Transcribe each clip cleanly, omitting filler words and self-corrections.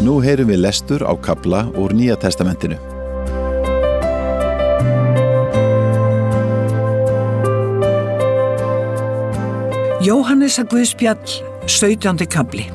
Nú heyrum við lestur á kafla úr Nýja testamentinu. Jóhannesar Guðspjall, 17. kafli.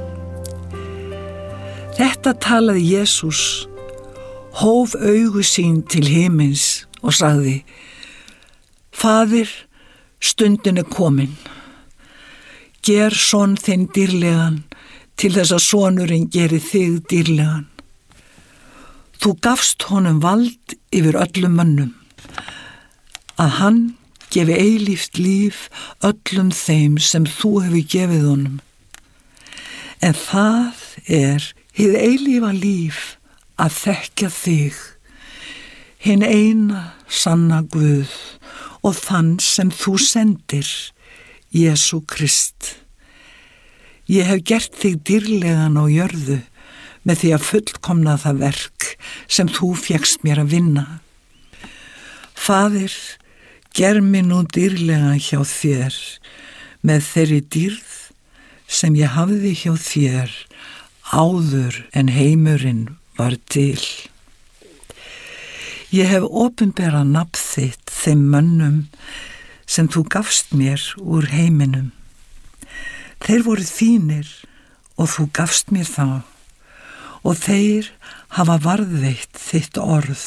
Þetta talaði Jesús, hóf augu sín til himins og sagði: Faðir, stundin er komin. Ger son þinn dýrlegan til þess að sonurinn geri þig dýrlegan. Þú gafst honum vald yfir öllum mönnum, að hann gefi eilíft líf öllum þeim sem þú hefur gefið honum. En það er hið eilífa líf að þekkja þig, hinn eina sanna Guð og þann sem þú sendir, Jesú Krist. Ég hef gert þig dýrlegan á jörðu með því að fullkomna það verk sem þú fékkst mér að vinna. Faðir, ger mig nú dýrlegan hjá þér með þeirri dýrð sem ég hafði hjá þér áður en heimurinn var til. Ég hef opinberað nafn þitt þeim mönnum sem þú gafst mér úr heiminum. Þeir voru þínir og þú gafst mér þá, og þeir hafa varðveitt þitt orð.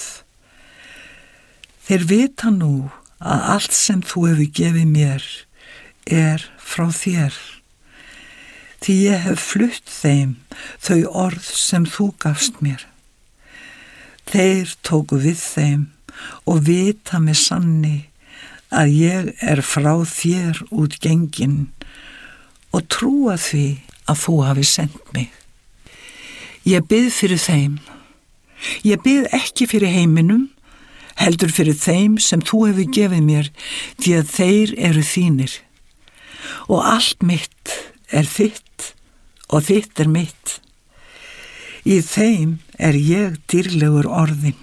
Þeir vita nú að allt sem þú hefur gefið mér er frá þér, því ég hef flutt þeim þau orð sem þú gafst mér. Þeir tóku við þeim og vita með sanni að ég er frá þér út gengin og trúa því að þú hafi sendt mig. Ég bið fyrir þeim. Ég bið ekki fyrir heiminum, heldur fyrir þeim sem þú hefur gefið mér, því að þeir eru þínir. Og allt mitt er þitt og þitt er mitt. Í þeim er ég dýrlegur orðinn.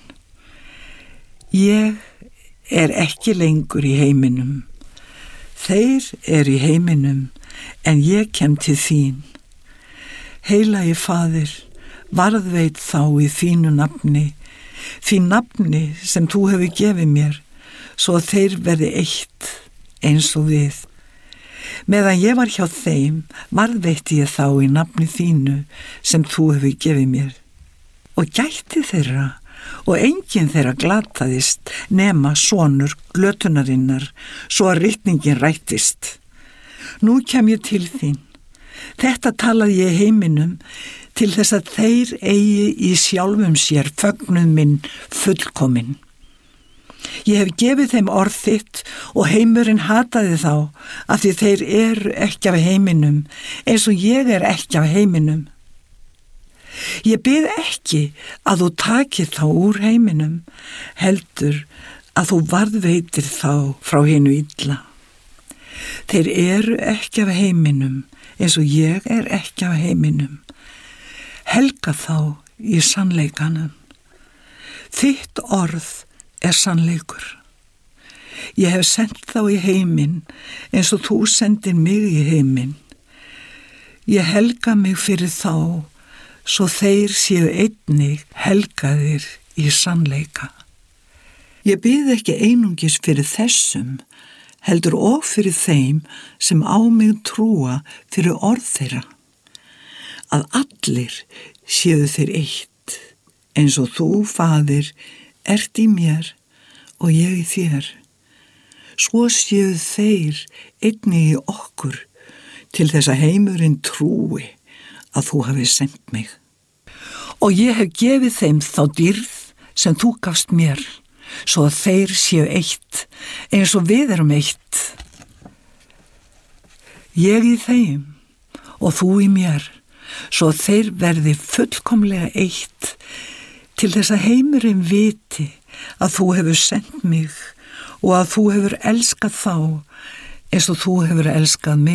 Ég er ekki lengur í heiminum. Þeir eru í heiminum, en ég kem til þín. Heilagi Faðir, varðveit þá í þínu nafni, því nafni sem þú hefur gefið mér, svo að þeir verði eitt eins og við. Meðan ég var hjá þeim, varðveitti ég þá í nafni þínu sem þú hefur gefið mér. Og gætti þeirra, og enginn þeirra glataðist nema sonur glötunarinnar, svo að ritningin rættist. Nú kem ég til þín. Þetta talaði ég heiminum til þess að þeir eigi í sjálfum sér fögnuð minn fullkomin. Ég hef gefið þeim orð þitt og heimurinn hataði þá af því þeir eru ekki af heiminum eins og ég er ekki af heiminum. Ég bið ekki að þú takir þá úr heiminum, heldur að þú varðveitir þá frá hinu illa. Þeir eru ekki af heiminum eins og ég er ekki af heiminum. Helga þá í sannleikanum. Þitt orð er sannleikur. Ég hef sendt þá í heiminn eins og þú sendir mig í heiminn. Ég helga mig fyrir þá, svo þeir séu einnig helgaðir í sannleika. Ég bið ekki einungis fyrir þessum, heldur og fyrir þeim sem á mig trúa fyrir orð þeirra, að allir séu þeir eitt, eins og þú, Faðir, ert í mér og ég í þér. Svo séu þeir einnig í okkur, til þess að heimurinn trúi að þú hafi sendt mig. Og ég hef gefið þeim þá dýrð sem þú gafst mér, svo að þeir séu eitt, eins og við erum eitt. Ég í þeim og þú í mér, svo að þeir verði fullkomlega eitt, til þess að heimurinn viti að þú hefur sendt mig og að þú hefur elskað þá eins og þú hefur elskað mig.